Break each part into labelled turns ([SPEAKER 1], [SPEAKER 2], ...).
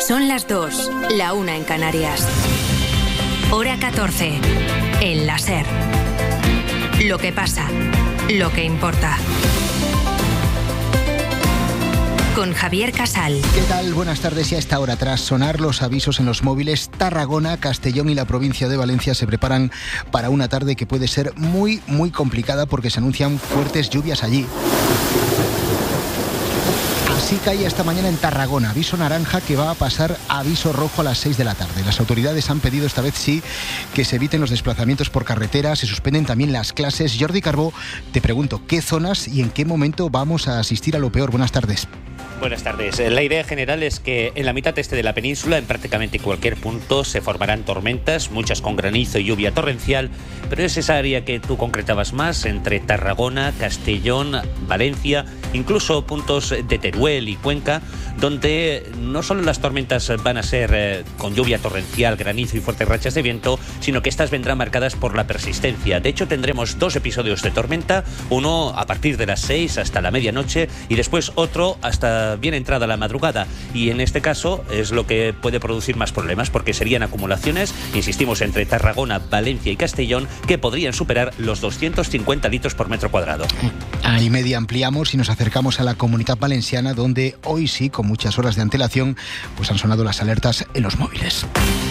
[SPEAKER 1] Son las 2, la 1 en Canarias. Hora 14, en la SER. Lo que pasa, lo que importa. Con Javier Casal.
[SPEAKER 2] ¿Qué tal? Buenas tardes. Y a esta hora, tras sonar los avisos en los móviles, Tarragona, Castellón y la provincia de Valencia se preparan para una tarde que puede ser muy complicada porque se anuncian fuertes lluvias allí. Así cae esta mañana en Tarragona, aviso naranja que va a pasar a aviso rojo a las 6 de la tarde. Las autoridades han pedido esta vez sí que se eviten los desplazamientos por carretera, se suspenden también las clases. Jordi Carbó, te pregunto, ¿qué zonas y en qué momento vamos a asistir a lo peor? Buenas tardes.
[SPEAKER 3] Buenas tardes. La idea general es que en la mitad este de la península, en prácticamente cualquier punto, se formarán tormentas, muchas con granizo y lluvia torrencial, pero es esa área que tú concretabas más, entre Tarragona, Castellón, Valencia, incluso puntos de Teruel y Cuenca, donde no solo las tormentas van a ser con lluvia torrencial, granizo y fuertes rachas de viento, sino que estas vendrán marcadas por la persistencia. De hecho, tendremos 2 episodios de tormenta, uno a partir de las 6 hasta la medianoche y después otro hasta bien entrada la madrugada, y en este caso es lo que puede producir más problemas porque serían acumulaciones, insistimos, entre Tarragona, Valencia y Castellón que podrían superar los 250 litros por metro cuadrado.
[SPEAKER 2] Ahí media ampliamos y nos acercamos a la Comunitat Valenciana, donde hoy sí, con muchas horas de antelación, pues han sonado las alertas en los móviles.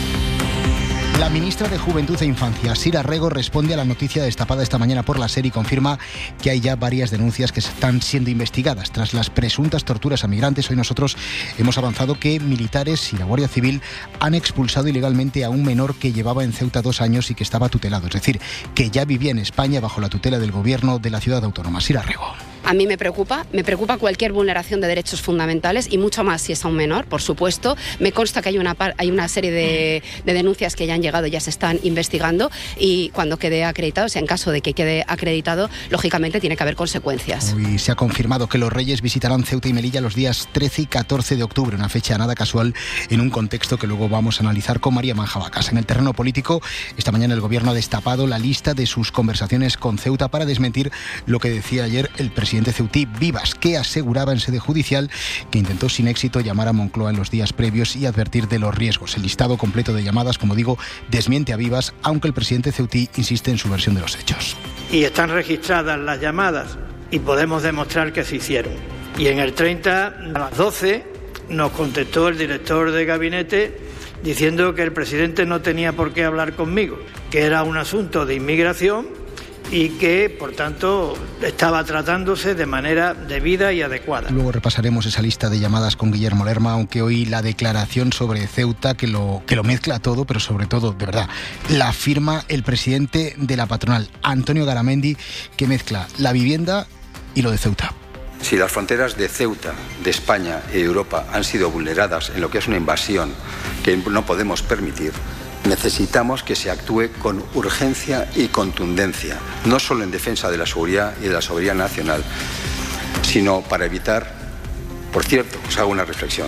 [SPEAKER 2] La ministra de Juventud e Infancia, Sira Rego, responde a la noticia destapada esta mañana por la SER y confirma que hay ya varias denuncias que están siendo investigadas. Tras las presuntas torturas a migrantes, hoy nosotros hemos avanzado que militares y la Guardia Civil han expulsado ilegalmente a un menor que llevaba en Ceuta 2 años y que estaba tutelado. Es decir, que ya vivía en España bajo la tutela del gobierno de la ciudad autónoma. Sira Rego.
[SPEAKER 4] A mí me preocupa cualquier vulneración de derechos fundamentales y mucho más si es a un menor, por supuesto. Me consta que hay una serie de denuncias que ya han llegado, ya se están investigando y cuando quede acreditado, o sea, en caso de que quede acreditado, lógicamente tiene que haber consecuencias.
[SPEAKER 2] Hoy se ha confirmado que los Reyes visitarán Ceuta y Melilla los días 13 y 14 de octubre, una fecha nada casual en un contexto que luego vamos a analizar con María Manjabacas. En el terreno político, esta mañana el gobierno ha destapado la lista de sus conversaciones con Ceuta para desmentir lo que decía ayer el presidente ceutí Vivas, que aseguraba en sede judicial que intentó sin éxito llamar a Moncloa en los días previos y advertir de los riesgos. El listado completo de llamadas, como digo, desmiente a Vivas, aunque el presidente ceutí insiste en su versión de los hechos.
[SPEAKER 5] Y están registradas las llamadas y podemos demostrar que se hicieron. Y en el 30 a las 12 nos contestó el director de gabinete diciendo que el presidente no tenía por qué hablar conmigo, que era un asunto de inmigración y que, por tanto, estaba tratándose de manera debida y adecuada.
[SPEAKER 2] Luego repasaremos esa lista de llamadas con Guillermo Lerma, aunque hoy la declaración sobre Ceuta, que lo mezcla todo, pero sobre todo, de verdad, la firma el presidente de la patronal, Antonio Garamendi, que mezcla la vivienda y lo de Ceuta.
[SPEAKER 6] Si las fronteras de Ceuta, de España y de Europa han sido vulneradas en lo que es una invasión que no podemos permitir, necesitamos que se actúe con urgencia y contundencia, no solo en defensa de la seguridad y de la soberanía nacional, sino para evitar, por cierto, os hago una reflexión,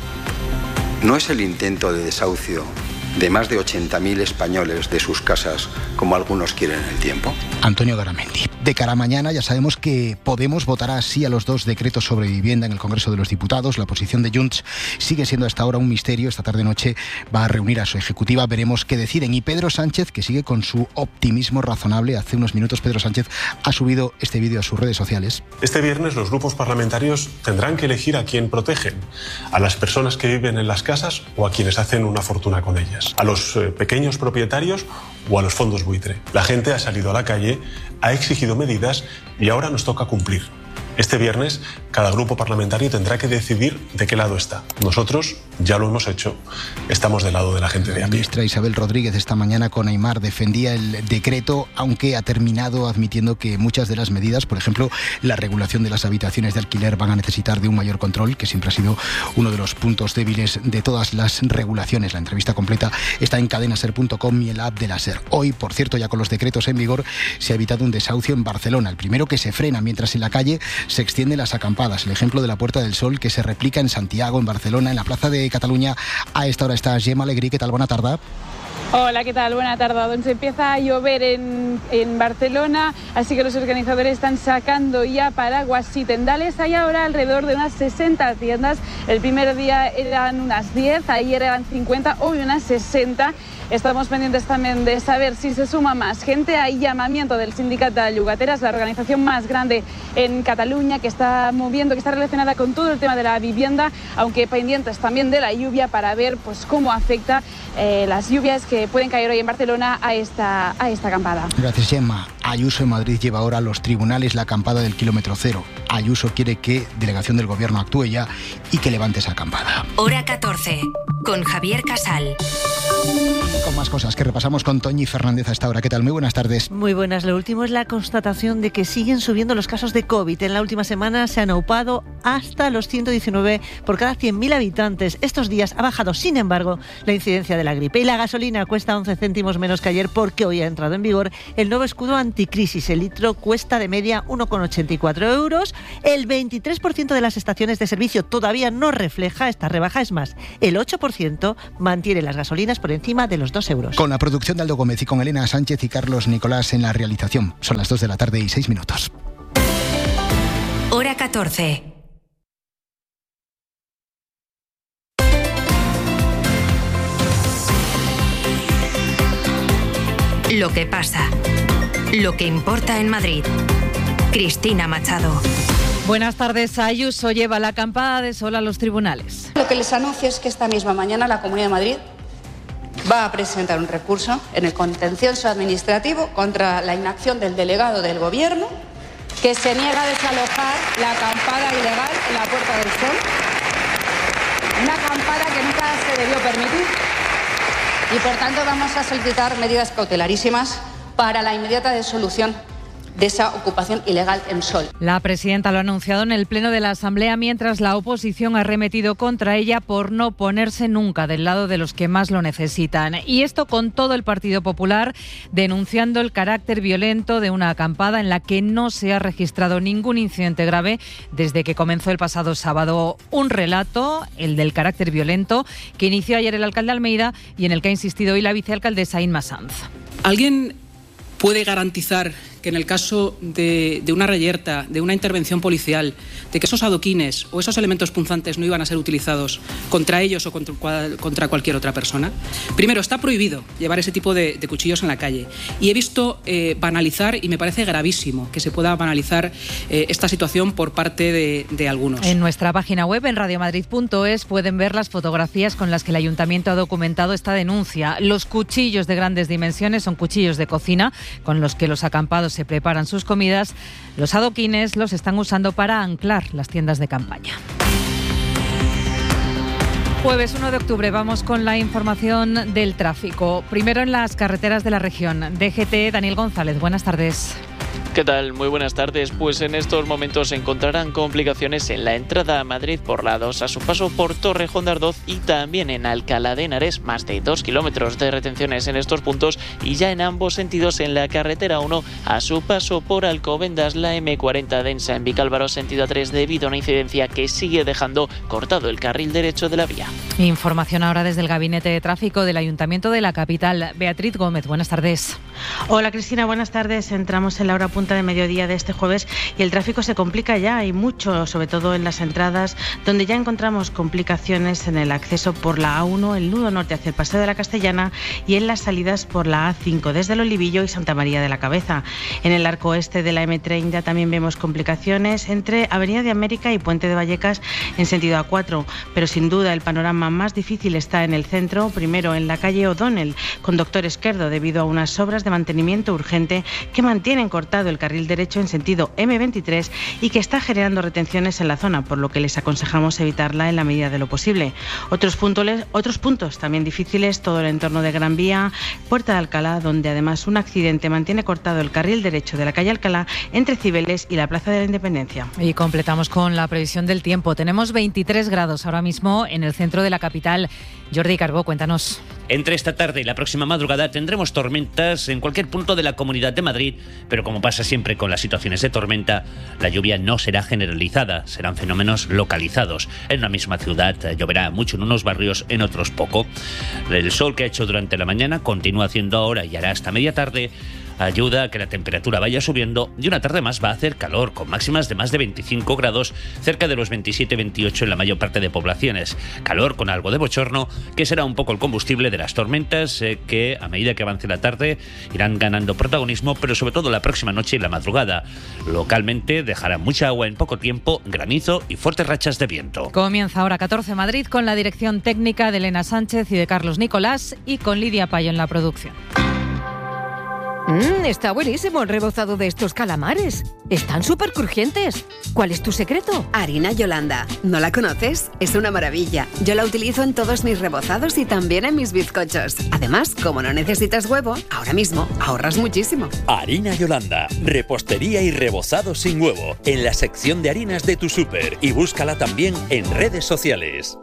[SPEAKER 6] no es el intento de desahucio de más de 80.000 españoles de sus casas, como algunos quieren en el tiempo.
[SPEAKER 2] Antonio Garamendi. De cara a mañana ya sabemos que Podemos votará sí a los 2 decretos sobre vivienda en el Congreso de los Diputados. La posición de Junts sigue siendo hasta ahora un misterio. Esta tarde-noche va a reunir a su ejecutiva. Veremos qué deciden. Y Pedro Sánchez, que sigue con su optimismo razonable. Hace unos minutos Pedro Sánchez ha subido este vídeo a sus redes sociales.
[SPEAKER 7] Este viernes los grupos parlamentarios tendrán que elegir a quién protegen. A las personas que viven en las casas o a quienes hacen una fortuna con ellas. A los pequeños propietarios o a los fondos buitre. La gente ha salido a la calle, ha exigido medidas y ahora nos toca cumplir. Este viernes, cada grupo parlamentario tendrá que decidir de qué lado está. Nosotros ya lo hemos hecho, estamos del lado de la gente de a pie.
[SPEAKER 2] La ministra Isabel Rodríguez esta mañana con Aimar defendía el decreto, aunque ha terminado admitiendo que muchas de las medidas, por ejemplo, la regulación de las habitaciones de alquiler, van a necesitar de un mayor control, que siempre ha sido uno de los puntos débiles de todas las regulaciones. La entrevista completa está en cadenaser.com y en la app de la SER. Hoy, por cierto, ya con los decretos en vigor, se ha evitado un desahucio en Barcelona, el primero que se frena, mientras en la calle se extienden las acampadas. El ejemplo de la Puerta del Sol, que se replica en Santiago, en Barcelona, en la Plaza de Cataluña. A esta hora está Gemma Alegrí. ¿Qué tal? Bona tarda.
[SPEAKER 8] Hola, ¿qué tal? Buena tarde. Donde empieza a llover en Barcelona, así que los organizadores están sacando ya paraguas y tendales. Hay ahora alrededor de unas 60 tiendas. El primer día eran unas 10, ayer eran 50, hoy unas 60. Estamos pendientes también de saber si se suma más gente. Hay llamamiento del Sindicat de Llogateres, la organización más grande en Cataluña, que está moviendo, que está relacionada con todo el tema de la vivienda, aunque pendientes también de la lluvia para ver pues cómo afecta las lluvias que pueden caer hoy en Barcelona a esta acampada.
[SPEAKER 2] Gracias, Gemma. Ayuso en Madrid lleva ahora a los tribunales la acampada del kilómetro cero. Ayuso quiere que delegación del gobierno actúe ya y que levante esa acampada.
[SPEAKER 1] Hora 14, con Javier Casal.
[SPEAKER 2] Con más cosas que repasamos con Toñi Fernández a esta hora. ¿Qué tal? Muy buenas tardes.
[SPEAKER 9] Muy buenas. Lo último es la constatación de que siguen subiendo los casos de COVID. En la última semana se han aupado hasta los 119 por cada 100.000 habitantes. Estos días ha bajado, sin embargo, la incidencia de la gripe. Y la gasolina cuesta 11 céntimos menos que ayer porque hoy ha entrado en vigor el nuevo escudo anticrisis. El litro cuesta de media 1,84 euros. El 23% de las estaciones de servicio todavía no refleja esta rebaja. Es más, el 8% mantiene las gasolinas por encima de los 2 euros.
[SPEAKER 2] Con la producción de Aldo Gómez y con Elena Sánchez y Carlos Nicolás en la realización. Son las 2 de la tarde y 6 minutos.
[SPEAKER 1] Hora 14. Lo que pasa. Lo que importa en Madrid. Cristina Machado.
[SPEAKER 10] Buenas tardes. Ayuso lleva la acampada de sol a los tribunales.
[SPEAKER 11] Lo que les anuncio es que esta misma mañana la Comunidad de Madrid va a presentar un recurso en el contencioso administrativo contra la inacción del delegado del Gobierno que se niega a desalojar la acampada ilegal en la Puerta del Sol. Una acampada que nunca se debió permitir. Y por tanto vamos a solicitar medidas cautelarísimas para la inmediata disolución de esa ocupación ilegal en Sol.
[SPEAKER 10] La presidenta lo ha anunciado en el Pleno de la Asamblea, mientras la oposición ha arremetido contra ella por no ponerse nunca del lado de los que más lo necesitan. Y esto con todo el Partido Popular denunciando el carácter violento de una acampada en la que no se ha registrado ningún incidente grave desde que comenzó el pasado sábado. Un relato, el del carácter violento, que inició ayer el alcalde Almeida y en el que ha insistido hoy la vicealcaldesa Inma Sanz.
[SPEAKER 12] ¿Alguien puede garantizar que en el caso de una reyerta, de una intervención policial, de que esos adoquines o esos elementos punzantes no iban a ser utilizados contra ellos o contra cualquier otra persona? Primero, está prohibido llevar ese tipo de cuchillos en la calle. Y he visto banalizar, y me parece gravísimo que se pueda banalizar esta situación por parte de algunos.
[SPEAKER 10] En nuestra página web, en radiomadrid.es, pueden ver las fotografías con las que el Ayuntamiento ha documentado esta denuncia. Los cuchillos de grandes dimensiones son cuchillos de cocina con los que los acampados se preparan sus comidas. Los adoquines los están usando para anclar las tiendas de campaña. Jueves 1 de octubre vamos con la información del tráfico. Primero en las carreteras de la región. DGT, Daniel González, buenas tardes.
[SPEAKER 13] ¿Qué tal? Muy buenas tardes. Pues en estos momentos se encontrarán complicaciones en la entrada a Madrid por la 2 a su paso por Torrejón de Ardoz y también en Alcalá de Henares, más de 2 kilómetros de retenciones en estos puntos, y ya en ambos sentidos en la carretera 1 a su paso por Alcobendas, la M40 densa en Vicálvaro sentido A3 debido a una incidencia que sigue dejando cortado el carril derecho de la vía.
[SPEAKER 10] Información ahora desde el Gabinete de Tráfico del Ayuntamiento de la capital. Beatriz Gómez, buenas tardes.
[SPEAKER 14] Hola Cristina, buenas tardes. Entramos en la hora punta de mediodía de este jueves y el tráfico se complica ya, y mucho, sobre todo en las entradas, donde ya encontramos complicaciones en el acceso por la A1, el nudo norte hacia el Paseo de la Castellana, y en las salidas por la A5 desde el Olivillo y Santa María de la Cabeza. En el arco oeste de la M30 también vemos complicaciones entre Avenida de América y Puente de Vallecas en sentido A4, pero sin duda el panorama más difícil está en el centro, primero en la calle O'Donnell con Doctor Esquerdo debido a unas obras de mantenimiento urgente que mantienen cortado el carril derecho en sentido M23 y que está generando retenciones en la zona, por lo que les aconsejamos evitarla en la medida de lo posible. Otros puntos también difíciles, todo el entorno de Gran Vía, Puerta de Alcalá, donde además un accidente mantiene cortado el carril derecho de la calle Alcalá entre Cibeles y la Plaza de la Independencia.
[SPEAKER 10] Y completamos con la previsión del tiempo. Tenemos 23 grados ahora mismo en el centro de la capital. Jordi Carbó, cuéntanos.
[SPEAKER 3] Entre esta tarde y la próxima madrugada tendremos tormentas en cualquier punto de la Comunidad de Madrid, pero como pasa siempre con las situaciones de tormenta, la lluvia no será generalizada, serán fenómenos localizados. En una misma ciudad lloverá mucho en unos barrios, en otros poco. El sol que ha hecho durante la mañana continúa haciendo ahora y hará hasta media tarde. Ayuda a que la temperatura vaya subiendo y una tarde más va a hacer calor, con máximas de más de 25 grados, cerca de los 27-28 en la mayor parte de poblaciones. Calor con algo de bochorno, que será un poco el combustible de las tormentas que a medida que avance la tarde irán ganando protagonismo, pero sobre todo la próxima noche y la madrugada. Localmente dejará mucha agua en poco tiempo, granizo y fuertes rachas de viento.
[SPEAKER 10] Comienza ahora 14 Madrid con la dirección técnica de Elena Sánchez y de Carlos Nicolás y con Lidia Payo en la producción.
[SPEAKER 15] Está buenísimo el rebozado de estos calamares. Están súper crujientes. ¿Cuál es tu secreto?
[SPEAKER 16] Harina Yolanda. ¿No la conoces? Es una maravilla. Yo la utilizo en todos mis rebozados y también en mis bizcochos. Además, como no necesitas huevo, ahora mismo ahorras muchísimo.
[SPEAKER 17] Harina Yolanda. Repostería y rebozado sin huevo. En la sección de harinas de tu súper. Y búscala también en redes sociales.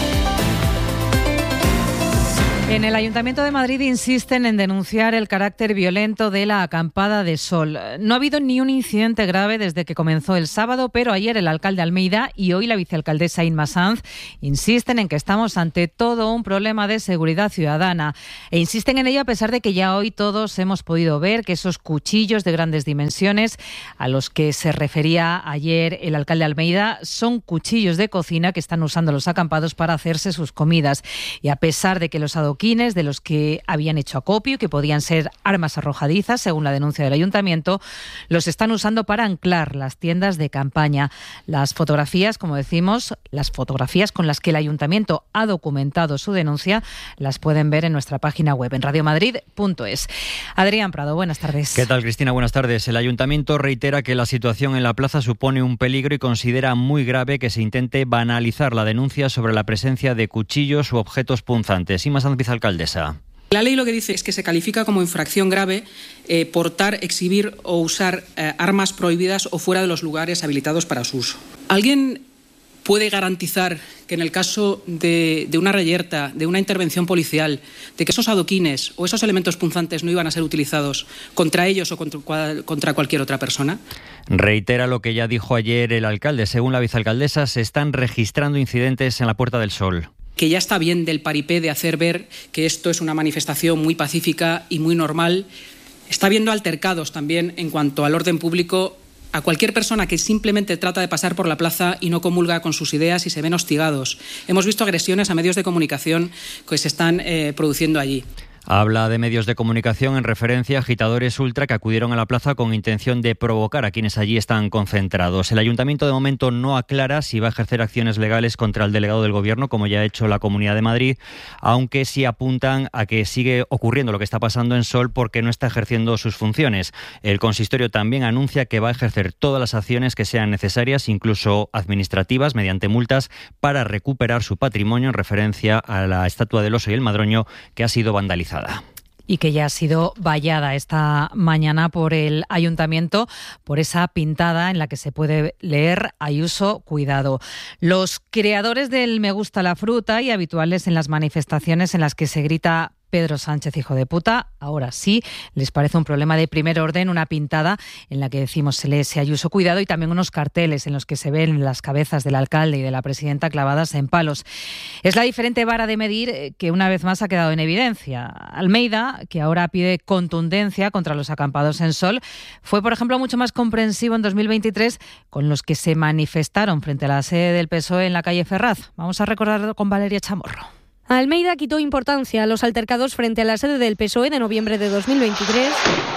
[SPEAKER 10] En el Ayuntamiento de Madrid insisten en denunciar el carácter violento de la acampada de sol. No ha habido ni un incidente grave desde que comenzó el sábado, pero ayer el alcalde Almeida y hoy la vicealcaldesa Inma Sanz insisten en que estamos ante todo un problema de seguridad ciudadana. E insisten en ello a pesar de que ya hoy todos hemos podido ver que esos cuchillos de grandes dimensiones a los que se refería ayer el alcalde Almeida son cuchillos de cocina que están usando los acampados para hacerse sus comidas. Y a pesar de que los adoquines de los que habían hecho acopio, que podían ser armas arrojadizas, según la denuncia del ayuntamiento, los están usando para anclar las tiendas de campaña. Las fotografías, como decimos, las fotografías con las que el ayuntamiento ha documentado su denuncia, las pueden ver en nuestra página web, en radiomadrid.es. Adrián Prado, buenas tardes.
[SPEAKER 18] ¿Qué tal, Cristina? Buenas tardes. El ayuntamiento reitera que la situación en la plaza supone un peligro y considera muy grave que se intente banalizar la denuncia sobre la presencia de cuchillos u objetos punzantes. Inma Sanz, alcaldesa.
[SPEAKER 12] La ley lo que dice es que se califica como infracción grave portar, exhibir o usar armas prohibidas o fuera de los lugares habilitados para su uso. ¿Alguien puede garantizar que en el caso de una reyerta, de una intervención policial, de que esos adoquines o esos elementos punzantes no iban a ser utilizados contra ellos o contra cualquier otra persona?
[SPEAKER 18] Reitera lo que ya dijo ayer el alcalde. Según la vicealcaldesa, se están registrando incidentes en la Puerta del Sol.
[SPEAKER 12] Que ya está bien del paripé de hacer ver que esto es una manifestación muy pacífica y muy normal. Está habiendo altercados también en cuanto al orden público a cualquier persona que simplemente trata de pasar por la plaza y no comulga con sus ideas y se ven hostigados. Hemos visto agresiones a medios de comunicación que se están produciendo allí.
[SPEAKER 18] Habla de medios de comunicación en referencia a agitadores ultra que acudieron a la plaza con intención de provocar a quienes allí están concentrados. El ayuntamiento de momento no aclara si va a ejercer acciones legales contra el delegado del Gobierno, como ya ha hecho la Comunidad de Madrid, aunque sí apuntan a que sigue ocurriendo lo que está pasando en Sol porque no está ejerciendo sus funciones. El consistorio también anuncia que va a ejercer todas las acciones que sean necesarias, incluso administrativas, mediante multas, para recuperar su patrimonio en referencia a la estatua del oso y el madroño que ha sido vandalizada.
[SPEAKER 10] Y que ya ha sido vallada esta mañana por el ayuntamiento por esa pintada en la que se puede leer Ayuso, cuidado. Los creadores del Me gusta la fruta y habituales en las manifestaciones en las que se grita Pedro Sánchez, hijo de puta, ahora sí les parece un problema de primer orden una pintada en la que decimos se lee ese Ayuso, cuidado, y también unos carteles en los que se ven las cabezas del alcalde y de la presidenta clavadas en palos. Es la diferente vara de medir que una vez más ha quedado en evidencia. Almeida, que ahora pide contundencia contra los acampados en Sol, fue, por ejemplo, mucho más comprensivo en 2023 con los que se manifestaron frente a la sede del PSOE en la calle Ferraz. Vamos a recordarlo con Valeria Chamorro.
[SPEAKER 19] Almeida quitó importancia a los altercados frente a la sede del PSOE de noviembre de 2023,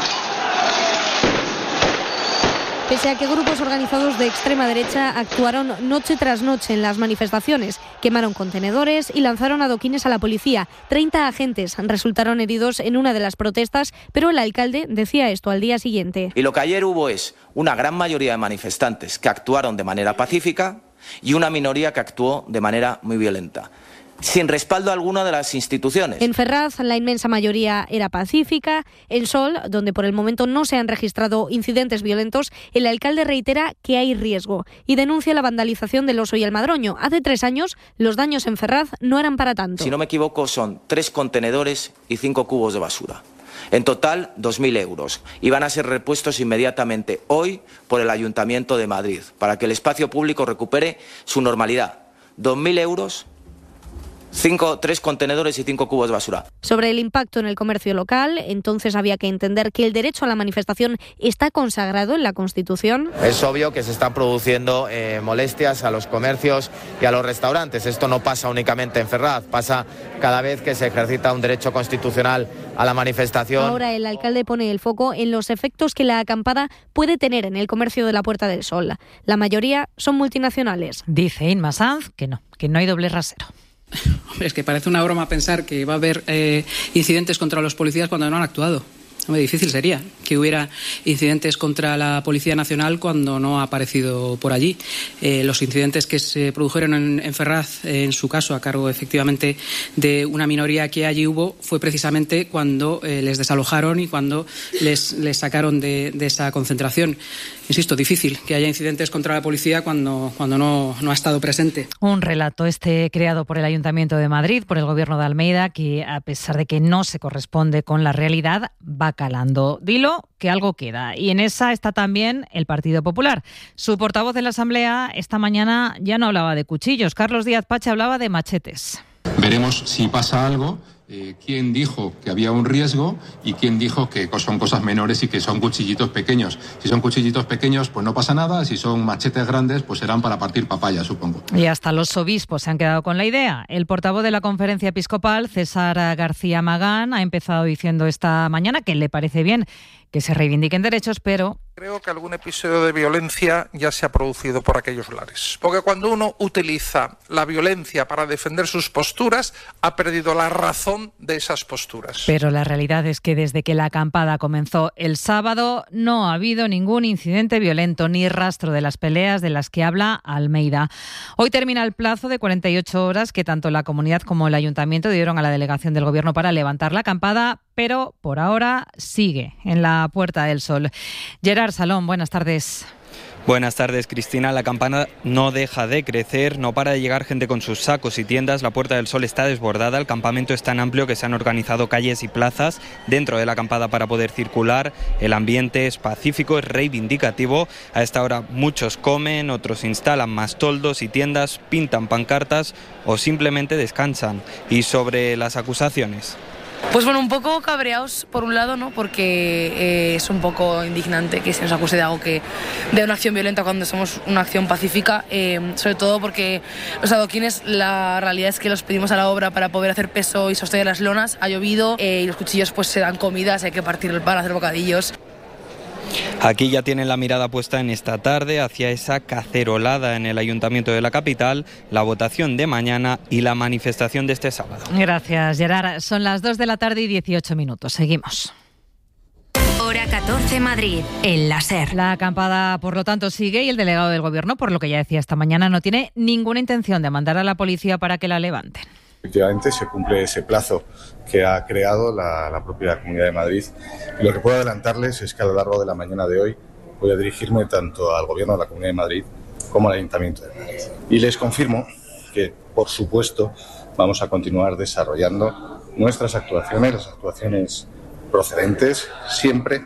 [SPEAKER 19] pese a que grupos organizados de extrema derecha actuaron noche tras noche en las manifestaciones, quemaron contenedores y lanzaron adoquines a la policía. 30 agentes resultaron heridos en una de las protestas, pero el alcalde decía esto al día siguiente.
[SPEAKER 20] Y lo que ayer hubo es una gran mayoría de manifestantes que actuaron de manera pacífica y una minoría que actuó de manera muy violenta. sin respaldo alguno de las instituciones.
[SPEAKER 19] En Ferraz, la inmensa mayoría era pacífica. En Sol, donde por el momento no se han registrado incidentes violentos, el alcalde reitera que hay riesgo y denuncia la vandalización del Oso y el Madroño. Hace 3 años, los daños en Ferraz no eran para tanto.
[SPEAKER 20] Si no me equivoco, son 3 contenedores y 5 cubos de basura. En total, 2.000 euros. Y van a ser repuestos inmediatamente hoy por el Ayuntamiento de Madrid, para que el espacio público recupere su normalidad. 2.000 euros, 3 contenedores y 5 cubos de basura.
[SPEAKER 19] Sobre el impacto en el comercio local, entonces había que entender que el derecho a la manifestación está consagrado en la Constitución.
[SPEAKER 21] Es obvio que se están produciendo molestias a los comercios y a los restaurantes. Esto no pasa únicamente en Ferraz, pasa cada vez que se ejercita un derecho constitucional a la manifestación.
[SPEAKER 19] Ahora el alcalde pone el foco en los efectos que la acampada puede tener en el comercio de la Puerta del Sol. La mayoría son multinacionales.
[SPEAKER 10] Dice Inma Sanz que no hay doble rasero.
[SPEAKER 12] Hombre, es que parece una broma pensar que va a haber incidentes contra los policías cuando no han actuado. Muy difícil sería que hubiera incidentes contra la Policía Nacional cuando no ha aparecido por allí. Los incidentes que se produjeron en Ferraz, en su caso, a cargo efectivamente de una minoría que allí hubo, fue precisamente cuando les desalojaron y cuando les sacaron de esa concentración. Insisto, difícil que haya incidentes contra la policía cuando no ha estado presente.
[SPEAKER 10] Un relato creado por el Ayuntamiento de Madrid, por el Gobierno de Almeida, que a pesar de que no se corresponde con la realidad, va calando. Dilo que algo queda. Y en esa está también el Partido Popular. Su portavoz en la Asamblea esta mañana ya no hablaba de cuchillos. Carlos Díaz Pache hablaba de machetes.
[SPEAKER 22] Veremos si pasa algo. Quién dijo que había un riesgo y quién dijo que son cosas menores y que son cuchillitos pequeños. Si son cuchillitos pequeños, pues no pasa nada. Si son machetes grandes, pues serán para partir papaya, supongo.
[SPEAKER 10] Y hasta los obispos se han quedado con la idea. El portavoz de la Conferencia Episcopal, César García Magán, ha empezado diciendo esta mañana que le parece bien que se reivindiquen derechos, pero...
[SPEAKER 23] Creo que algún episodio de violencia ya se ha producido por aquellos lares. Porque cuando uno utiliza la violencia para defender sus posturas, ha perdido la razón de esas posturas.
[SPEAKER 10] Pero la realidad es que desde que la acampada comenzó el sábado no ha habido ningún incidente violento ni rastro de las peleas de las que habla Almeida. Hoy termina el plazo de 48 horas que tanto la comunidad como el ayuntamiento dieron a la delegación del gobierno para levantar la acampada, pero por ahora sigue en la Puerta del Sol. Gerard Salón, buenas tardes.
[SPEAKER 24] Buenas tardes, Cristina. La campana no deja de crecer, no para de llegar gente con sus sacos y tiendas. La Puerta del Sol está desbordada, el campamento es tan amplio que se han organizado calles y plazas dentro de la acampada para poder circular. El ambiente es pacífico, es reivindicativo. A esta hora muchos comen, otros instalan más toldos y tiendas, pintan pancartas o simplemente descansan. Y sobre las acusaciones.
[SPEAKER 25] Pues bueno, un poco cabreados por un lado, ¿no? Porque es un poco indignante que se nos acuse de algo de una acción violenta cuando somos una acción pacífica, sobre todo porque los adoquines, la realidad es que los pedimos a la obra para poder hacer peso y sostener las lonas, ha llovido y los cuchillos pues se dan comidas, hay que partir el pan, hacer bocadillos.
[SPEAKER 24] Aquí ya tienen la mirada puesta en esta tarde hacia esa cacerolada en el Ayuntamiento de la capital, la votación de mañana y la manifestación de este sábado.
[SPEAKER 10] Gracias, Gerard. Son las 2 de la tarde y 18 minutos. Seguimos.
[SPEAKER 1] Hora 14 Madrid, en la SER.
[SPEAKER 10] La acampada, por lo tanto, sigue y el delegado del Gobierno, por lo que ya decía esta mañana, no tiene ninguna intención de mandar a la policía para que la levanten.
[SPEAKER 26] Efectivamente, se cumple ese plazo que ha creado la propia Comunidad de Madrid. Y lo que puedo adelantarles es que a lo largo de la mañana de hoy voy a dirigirme tanto al Gobierno de la Comunidad de Madrid como al Ayuntamiento de Madrid. Y les confirmo que, por supuesto, vamos a continuar desarrollando nuestras actuaciones, las actuaciones procedentes, siempre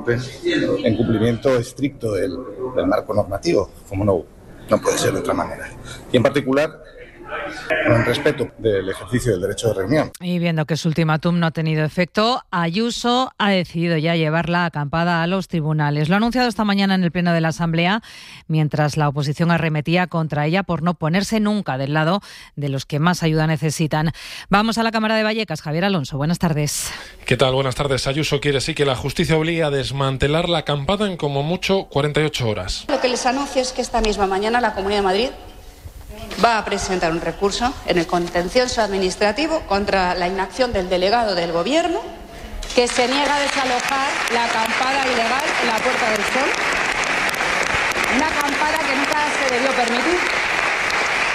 [SPEAKER 26] en cumplimiento estricto del marco normativo, como no puede ser de otra manera. Y en particular, con respeto del ejercicio del derecho de reunión.
[SPEAKER 10] Y viendo que su ultimátum no ha tenido efecto, Ayuso ha decidido ya llevar la acampada a los tribunales. Lo ha anunciado esta mañana en el Pleno de la Asamblea, mientras la oposición arremetía contra ella por no ponerse nunca del lado de los que más ayuda necesitan. Vamos a la Cámara de Vallecas. Javier Alonso, buenas tardes.
[SPEAKER 27] ¿Qué tal? Buenas tardes. Ayuso quiere sí que la justicia obligue a desmantelar la acampada en como mucho 48 horas.
[SPEAKER 11] Lo que les anuncio es que esta misma mañana la Comunidad de Madrid va a presentar un recurso en el contencioso administrativo contra la inacción del delegado del Gobierno que se niega a desalojar la acampada ilegal en la Puerta del Sol. Una acampada que nunca se debió permitir.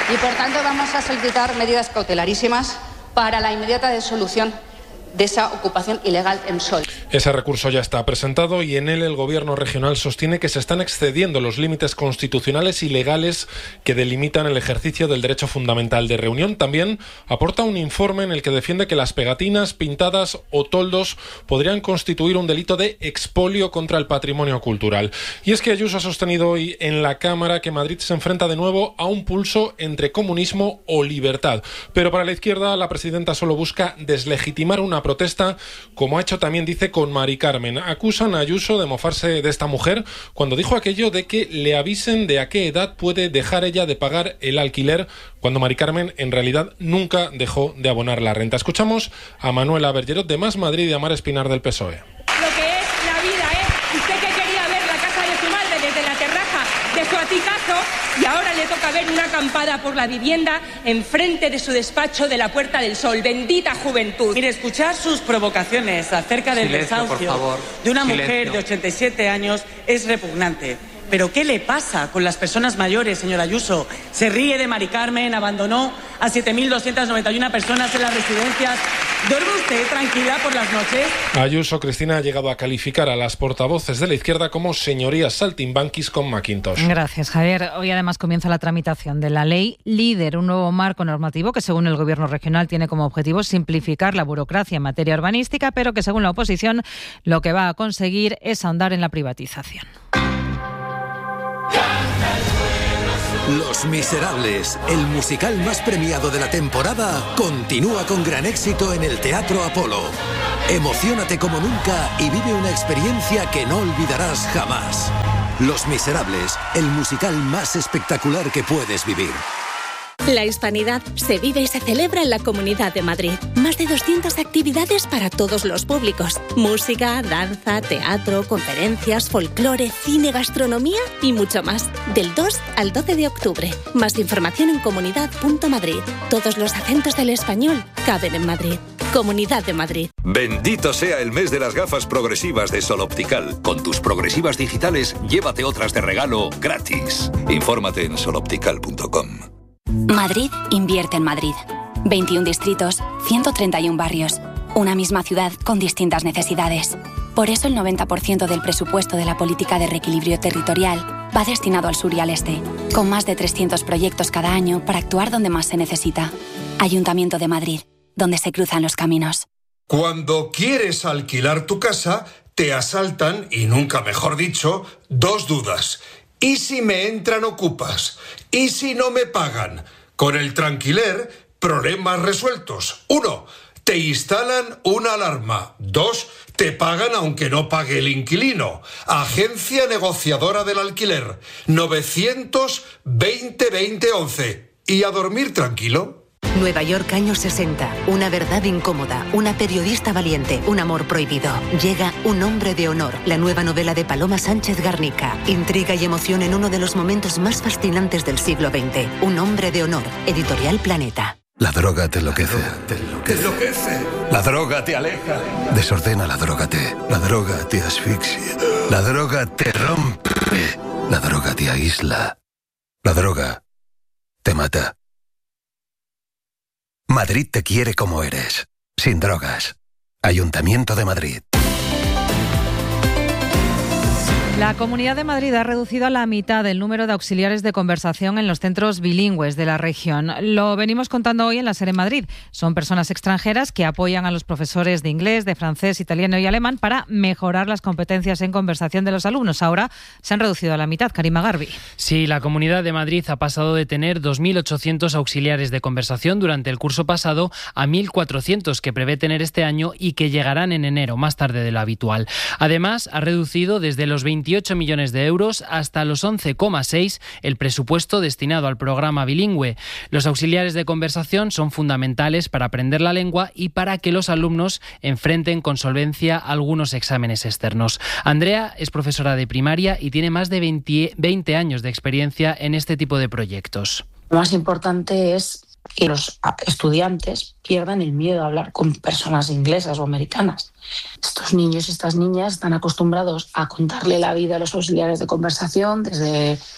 [SPEAKER 11] Y por tanto vamos a solicitar medidas cautelarísimas para la inmediata disolución de esa ocupación ilegal en Sol.
[SPEAKER 27] Ese recurso ya está presentado y en él el Gobierno regional sostiene que se están excediendo los límites constitucionales y legales que delimitan el ejercicio del derecho fundamental de reunión. También aporta un informe en el que defiende que las pegatinas, pintadas o toldos podrían constituir un delito de expolio contra el patrimonio cultural. Y es que Ayuso ha sostenido hoy en la Cámara que Madrid se enfrenta de nuevo a un pulso entre comunismo o libertad. Pero para la izquierda, la presidenta solo busca deslegitimar una protesta, como ha hecho también, dice, con Mari Carmen. Acusan a Ayuso de mofarse de esta mujer cuando dijo aquello de que le avisen de a qué edad puede dejar ella de pagar el alquiler, cuando Mari Carmen en realidad nunca dejó de abonar la renta. Escuchamos a Manuela Bergerot de Más Madrid y a Mar Espinar del PSOE.
[SPEAKER 2] Lo que es la vida, usted que quería ver la casa de su madre desde la terraza de su aticazo y ahora le toca ver una acampada por la vivienda enfrente de su despacho de la Puerta del Sol. Bendita juventud.
[SPEAKER 4] Mire, escuchar sus provocaciones acerca del desahucio de una mujer de 87 años es repugnante. ¿Pero qué le pasa con las personas mayores, señor Ayuso? Se ríe de Mari Carmen, abandonó a 7.291 personas en las residencias. ¿Duerme usted tranquila por las noches?
[SPEAKER 27] Ayuso, Cristina, ha llegado a calificar a las portavoces de la izquierda como señorías saltimbanquis con Macintosh.
[SPEAKER 10] Gracias, Javier. Hoy además comienza la tramitación de la ley LEADER, un nuevo marco normativo que según el Gobierno regional tiene como objetivo simplificar la burocracia en materia urbanística, pero que según la oposición lo que va a conseguir es ahondar en la privatización.
[SPEAKER 5] Los Miserables, el musical más premiado de la temporada, continúa con gran éxito en el Teatro Apolo. Emociónate como nunca y vive una experiencia que no olvidarás jamás. Los Miserables, el musical más espectacular que puedes vivir.
[SPEAKER 6] La hispanidad se vive y se celebra en la Comunidad de Madrid. Más de 200 actividades para todos los públicos. Música, danza, teatro, conferencias, folclore, cine, gastronomía y mucho más. Del 2 al 12 de octubre. Más información en comunidad.madrid. Todos los acentos del español caben en Madrid. Comunidad de Madrid.
[SPEAKER 7] Bendito sea el mes de las gafas progresivas de Sol Optical. Con tus progresivas digitales, llévate otras de regalo gratis. Infórmate en soloptical.com.
[SPEAKER 8] Madrid invierte en Madrid. 21 distritos, 131 barrios. Una misma ciudad con distintas necesidades. Por eso el 90% del presupuesto de la política de reequilibrio territorial va destinado al sur y al este, con más de 300 proyectos cada año para actuar donde más se necesita. Ayuntamiento de Madrid, donde se cruzan los caminos.
[SPEAKER 9] Cuando quieres alquilar tu casa, te asaltan, y nunca mejor dicho, dos dudas. ¿Y si me entran ocupas? ¿Y si no me pagan? Con el Tranquiler, problemas resueltos. 1. Te instalan una alarma. 2. Te pagan aunque no pague el inquilino. Agencia negociadora del alquiler. 900-20-20-11. ¿Y a dormir tranquilo?
[SPEAKER 28] Nueva York, años 60. Una verdad incómoda, una periodista valiente, un amor prohibido. Llega Un hombre de honor, la nueva novela de Paloma Sánchez Garnica. Intriga y emoción en uno de los momentos más fascinantes del siglo XX. Un hombre de honor, Editorial Planeta.
[SPEAKER 29] La droga te enloquece.
[SPEAKER 9] ¿Te enloquece?
[SPEAKER 29] La droga te aleja. Desordena la droga te. La droga te asfixia. La droga te rompe. La droga te aísla. La droga te mata. Madrid te quiere como eres, sin drogas. Ayuntamiento de Madrid.
[SPEAKER 10] La Comunidad de Madrid ha reducido a la mitad el número de auxiliares de conversación en los centros bilingües de la región. Lo venimos contando hoy en la SER en Madrid. Son personas extranjeras que apoyan a los profesores de inglés, de francés, italiano y alemán para mejorar las competencias en conversación de los alumnos. Ahora se han reducido a la mitad. Karima Garbi.
[SPEAKER 30] Sí, la Comunidad de Madrid ha pasado de tener 2.800 auxiliares de conversación durante el curso pasado a 1.400 que prevé tener este año y que llegarán en enero, más tarde de lo habitual. Además, ha reducido desde los 28 millones de euros hasta los 11,6 el presupuesto destinado al programa bilingüe. Los auxiliares de conversación son fundamentales para aprender la lengua y para que los alumnos enfrenten con solvencia algunos exámenes externos. Andrea es profesora de primaria y tiene más de 20 años de experiencia en este tipo de proyectos.
[SPEAKER 31] Lo más importante es que los estudiantes pierdan el miedo a hablar con personas inglesas o americanas. Estos niños y estas niñas están acostumbrados a contarle la vida a los auxiliares de conversación desde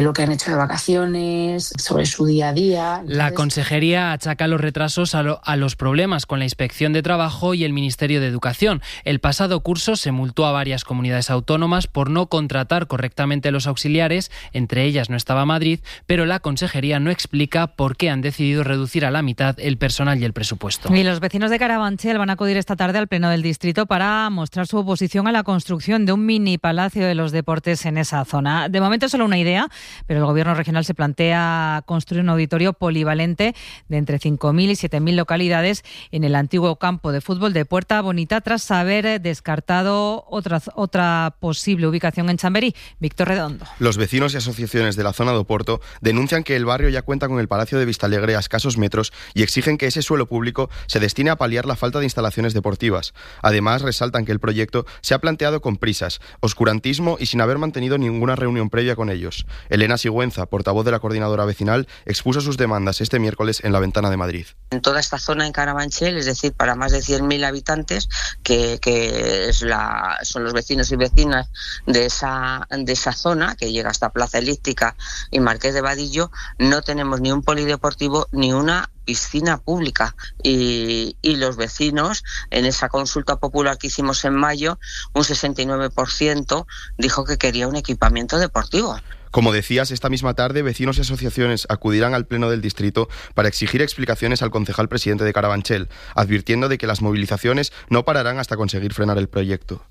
[SPEAKER 31] lo que han hecho de vacaciones, sobre su día a día. Entonces,
[SPEAKER 30] la Consejería achaca los retrasos a los problemas con la Inspección de Trabajo y el Ministerio de Educación. El pasado curso se multó a varias comunidades autónomas por no contratar correctamente los auxiliares, entre ellas no estaba Madrid, pero la Consejería no explica por qué han decidido reducir a la mitad el personal y el presupuesto.
[SPEAKER 10] Y los vecinos de Carabanchel van a acudir esta tarde al Pleno del Distrito para mostrar su oposición a la construcción de un mini palacio de los deportes en esa zona. De momento es solo una idea, pero el Gobierno regional se plantea construir un auditorio polivalente de entre 5.000 y 7.000 localidades en el antiguo campo de fútbol de Puerta Bonita, tras haber descartado otra posible ubicación en Chamberí. Víctor Redondo.
[SPEAKER 3] Los vecinos y asociaciones de la zona de Oporto denuncian que el barrio ya cuenta con el Palacio de Vistalegre a escasos metros y exigen que ese suelo público se destine a paliar la falta de instalaciones deportivas. Además, resaltan que el proyecto se ha planteado con prisas, oscurantismo y sin haber mantenido ninguna reunión previa con ellos. Elena Sigüenza, portavoz de la coordinadora vecinal, expuso sus demandas este miércoles en La Ventana de Madrid.
[SPEAKER 12] En toda esta zona en Carabanchel, es decir, para más de 100.000 habitantes, que son los vecinos y vecinas de esa zona, que llega hasta Plaza Elíptica y Marqués de Vadillo, no tenemos ni un polideportivo ni una piscina pública, y los vecinos, en esa consulta popular que hicimos en mayo, un 69% dijo que quería un equipamiento deportivo.
[SPEAKER 3] Como decías, esta misma tarde vecinos y asociaciones acudirán al Pleno del Distrito para exigir explicaciones al concejal presidente de Carabanchel, advirtiendo de que las movilizaciones no pararán hasta conseguir frenar el proyecto.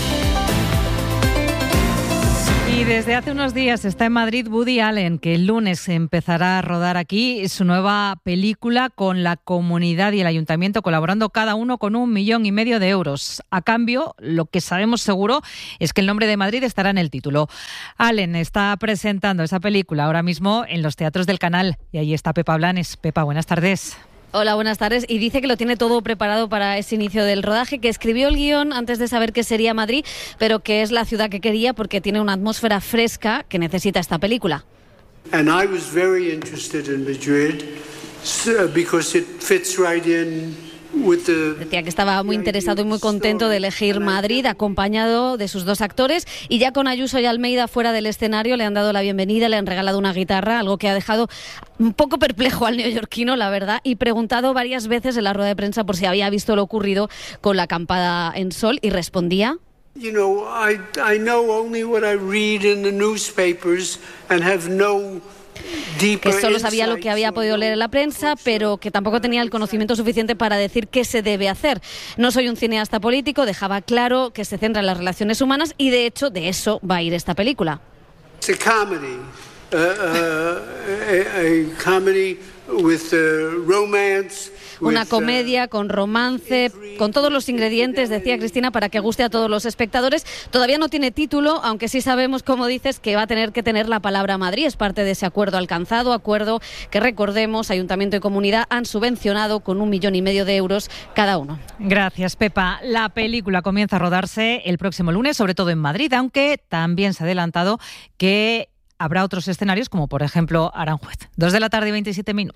[SPEAKER 10] Y desde hace unos días está en Madrid Woody Allen, que el lunes empezará a rodar aquí su nueva película con la comunidad y el ayuntamiento colaborando cada uno con 1,5 millones de euros. A cambio, lo que sabemos seguro es que el nombre de Madrid estará en el título. Allen está presentando esa película ahora mismo en los teatros del Canal y ahí está Pepa Blanes. Pepa, buenas tardes.
[SPEAKER 13] Hola, buenas tardes. Y dice que lo tiene todo preparado para ese inicio del rodaje, que escribió el guión antes de saber que sería Madrid, pero que es la ciudad que quería porque tiene una atmósfera fresca que necesita esta película.
[SPEAKER 14] And I was very interested in Madrid because it fits right in.
[SPEAKER 13] Decía que estaba muy interesado y muy contento de elegir Madrid, acompañado de sus dos actores, y ya con Ayuso y Almeida fuera del escenario le han dado la bienvenida, le han regalado una guitarra, algo que ha dejado un poco perplejo al neoyorquino, la verdad, y preguntado varias veces en la rueda de prensa por si había visto lo ocurrido con la acampada en Sol, y respondía:
[SPEAKER 14] You know, I know only what I read in the newspapers and have no
[SPEAKER 13] que solo sabía lo que había podido leer en la prensa, pero que tampoco tenía el conocimiento suficiente para decir qué se debe hacer. No soy un cineasta político, dejaba claro que se centra en las relaciones humanas y de hecho de eso va a ir esta película.
[SPEAKER 14] It's a comedy, a comedy with romance.
[SPEAKER 13] Una comedia con romance, con todos los ingredientes, decía Cristina, para que guste a todos los espectadores. Todavía no tiene título, aunque sí sabemos, como dices, que va a tener que tener la palabra Madrid. Es parte de ese acuerdo alcanzado, acuerdo que, recordemos, Ayuntamiento y Comunidad han subvencionado con 1,5 millones de euros cada uno.
[SPEAKER 10] Gracias, Pepa. La película comienza a rodarse el próximo lunes, sobre todo en Madrid, aunque también se ha adelantado que habrá otros escenarios, como por ejemplo Aranjuez. 2:27 p.m.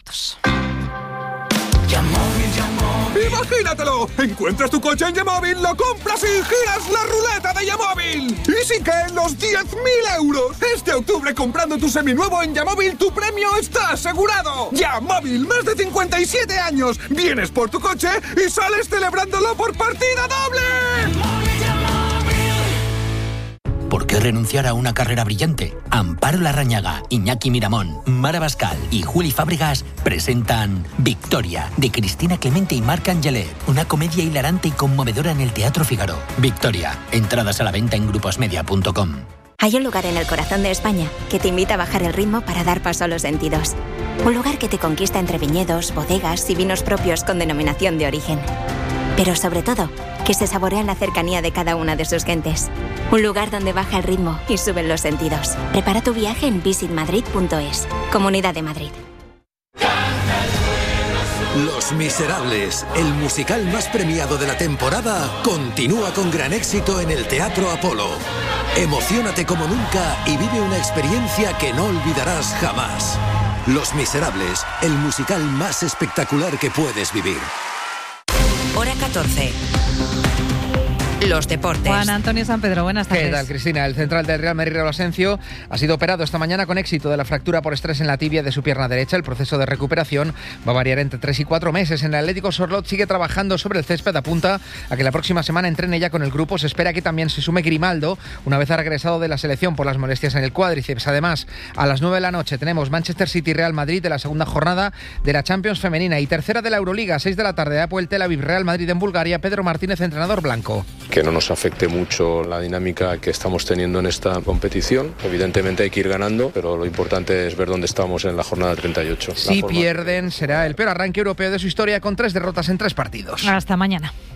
[SPEAKER 15] ¡Imagínatelo! Encuentras tu coche en Yamóvil, lo compras y giras la ruleta de Yamóvil. ¡Y si caen los 10.000 euros! Este octubre, comprando tu seminuevo en Yamóvil, tu premio está asegurado. Yamóvil, más de 57 años. Vienes por tu coche y sales celebrándolo por partida doble.
[SPEAKER 16] ¿Por qué renunciar a una carrera brillante? Amparo Larrañaga, Iñaki Miramón, Mara Bascal y Juli Fábregas presentan Victoria, de Cristina Clemente y Marc Angelet, una comedia hilarante y conmovedora en el Teatro Fígaro. Victoria, entradas a la venta en gruposmedia.com.
[SPEAKER 17] Hay un lugar en el corazón de España que te invita a bajar el ritmo para dar paso a los sentidos. Un lugar que te conquista entre viñedos, bodegas y vinos propios con denominación de origen. Pero sobre todo, que se saborea la cercanía de cada una de sus gentes. Un lugar donde baja el ritmo y suben los sentidos. Prepara tu viaje en visitmadrid.es. Comunidad de Madrid.
[SPEAKER 5] Los Miserables, el musical más premiado de la temporada, continúa con gran éxito en el Teatro Apolo. Emociónate como nunca y vive una experiencia que no olvidarás jamás. Los Miserables, el musical más espectacular que puedes vivir.
[SPEAKER 1] Hora 14. los deportes.
[SPEAKER 10] Juan Antonio San Pedro, buenas tardes.
[SPEAKER 2] ¿Qué tal, Cristina? El central del Real Madrid, Raúl Asencio, ha sido operado esta mañana con éxito de la fractura por estrés en la tibia de su pierna derecha. El proceso de recuperación va a variar entre 3 y 4 meses. En el Atlético Sorlot sigue trabajando sobre el césped, apunta a que la próxima semana entrene ya con el grupo. Se espera que también se sume Grimaldo, una vez ha regresado de la selección por las molestias en el cuádriceps. Además, a las 9 de la noche tenemos Manchester City Real Madrid de la segunda jornada de la Champions femenina y tercera de la Euroliga, 6 de la tarde, Apoel Tel Aviv Real Madrid en Bulgaria. Pedro Martínez, entrenador blanco.
[SPEAKER 11] Que no nos afecte mucho la dinámica que estamos teniendo en esta competición. Evidentemente hay que ir ganando, pero lo importante es ver dónde estamos en la jornada 38.
[SPEAKER 2] Si pierden, será el peor arranque europeo de su historia, con 3 derrotas en 3 partidos.
[SPEAKER 10] Hasta mañana.